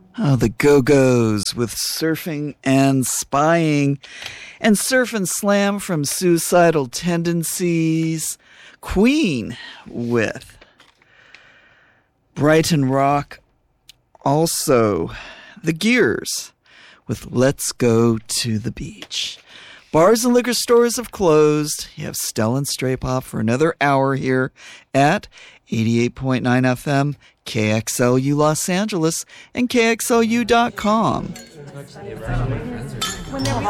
Oh, the Go-Go's with Surfing and Spying. And Surf and Slam from Suicidal Tendencies. Queen with Brighton Rock. Also, The Gears with Let's Go to the Beach. Bars and liquor stores have closed. You have Stella and Stray Pop for another hour here at 88.9 FM, KXLU Los Angeles, and KXLU.com.